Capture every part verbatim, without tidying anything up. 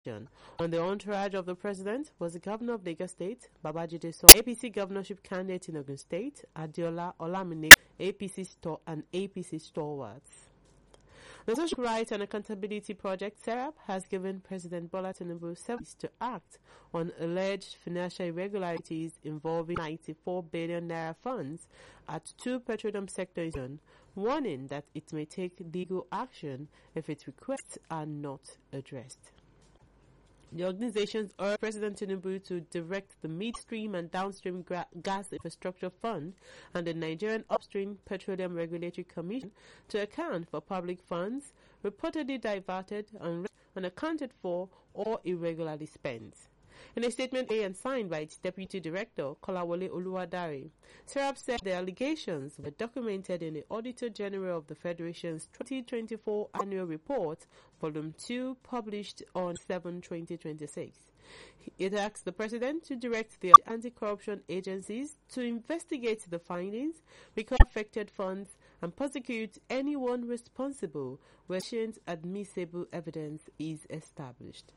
On the entourage of the president was the governor of Lagos State, Babajide Sanwo, A P C governorship candidate in Ogun State, Adeola Olamide, A P C store and A P C stalwarts. The Social Rights and Accountability Project, SERAP, has given President Bola Tinubu seven days to act on alleged financial irregularities involving ninety-four billion naira funds at two petroleum sectors, warning that it may take legal action if its requests are not addressed. The organizations urged President Tinubu to direct the Midstream and Downstream Gra- Gas Infrastructure Fund and the Nigerian Upstream Petroleum Regulatory Commission to account for public funds reportedly diverted, unaccounted for, or irregularly spent. In a statement made and signed by its Deputy Director, Kolawole Oluwadare, SERAP said the allegations were documented in the Auditor General of the Federation's twenty twenty-four Annual Report, Volume two, published on seven twenty twenty-six. It asked the President to direct the anti-corruption agencies to investigate the findings, recover affected funds, and prosecute anyone responsible where admissible evidence is established.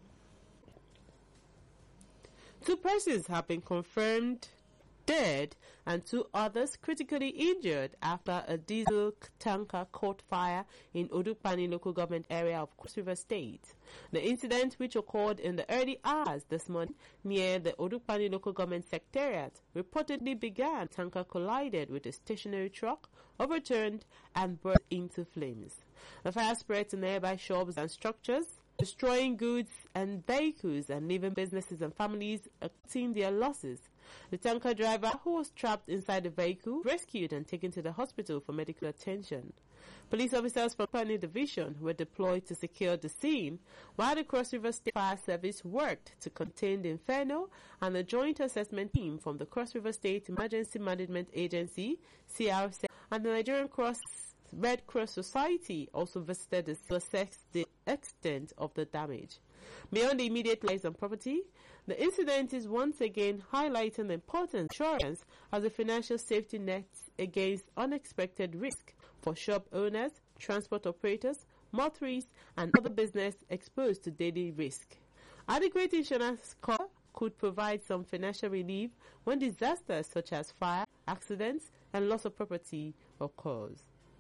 Two persons have been confirmed dead and two others critically injured after a diesel tanker caught fire in Odukpani local government area of Cross River State. The incident, which occurred in the early hours this morning near the Odukpani local government secretariat, reportedly began. Tanker collided with a stationary truck, overturned, and burst into flames. The fire spread to nearby shops and structures, destroying goods and vehicles and leaving businesses and families accepting their losses. The tanker driver, who was trapped inside the vehicle, rescued and taken to the hospital for medical attention. Police officers from Pani Division were deployed to secure the scene, while the Cross River State Fire Service worked to contain the inferno, and the joint assessment team from the Cross River State Emergency Management Agency, C R C, and the Nigerian Cross Red Cross Society also visited to assess the extent of the damage. Beyond the immediate lives and property, the incident is once again highlighting the importance of insurance as a financial safety net against unexpected risk for shop owners, transport operators, motorists, and other business exposed to daily risk. Adequate insurance cover could provide some financial relief when disasters such as fire, accidents, and loss of property occurs.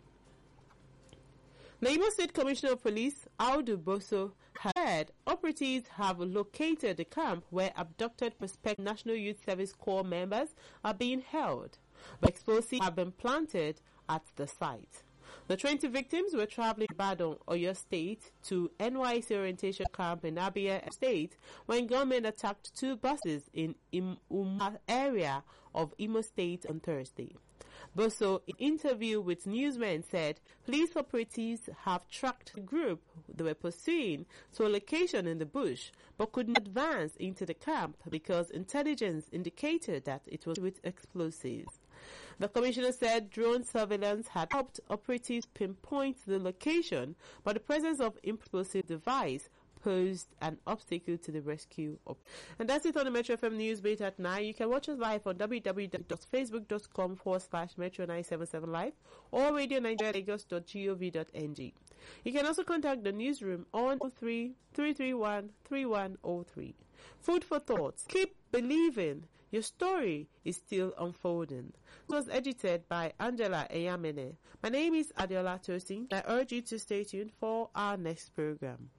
The Imo State Commissioner of Police, Audu Boso, has said operatives have located the camp where abducted prospective National Youth Service Corps members are being held, but explosives have been planted at the site. The twenty victims were traveling to Ibadan, Oyo State, to N Y C orientation camp in Abia State when gunmen attacked two buses in Umma area of Imo State on Thursday. Boso, in an interview with newsmen, said police operatives have tracked the group they were pursuing to a location in the bush, but could not advance into the camp because intelligence indicated that it was with explosives. The commissioner said drone surveillance had helped operatives pinpoint the location, but the presence of explosive device posed an obstacle to the rescue. And that's it on the Metro F M News Beat at nine. You can watch us live on www.facebook.com forward slash Metro nine seven seven live or radio nigeria lagos dot gov dot ng. You can also contact the newsroom on oh three, three three one, three one oh three. Food for thoughts. Keep believing. Your story is still unfolding. It was edited by Angela Eyamene. My name is Adeola Tosin. I urge you to stay tuned for our next program.